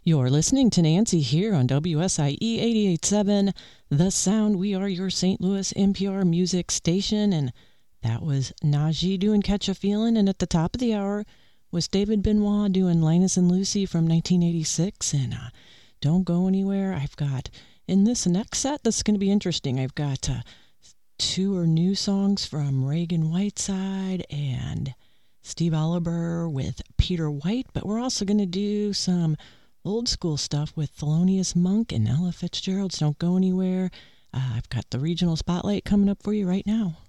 You're listening to Nancy here on WSIE 88.7 The Sound. We are your St. Louis NPR music station, and that was Najee doing Catch a Feelin', and at the top of the hour was David Benoit doing Linus and Lucy from 1986. And don't go anywhere. I've got, in this next set, this is going to be interesting. I've got two new songs from Reagan Whiteside and Steve Oliver with Peter White, but we're also going to do some old school stuff with Thelonious Monk and Ella Fitzgerald. So don't go anywhere. I've got the regional spotlight coming up for you right now.